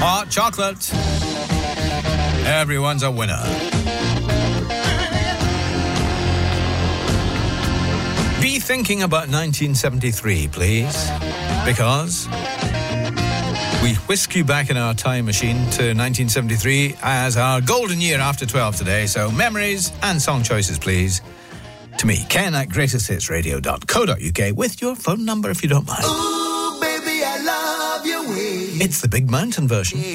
Hot chocolate. Everyone's a winner. Be thinking about 1973, please, because we whisk you back in our time machine to 1973 as our golden year after 12 today. So memories and song choices, please, to me, Ken at greatesthitsradio.co.uk with your phone number if you don't mind. Ooh, baby, I love your way. It's the Big Mountain version.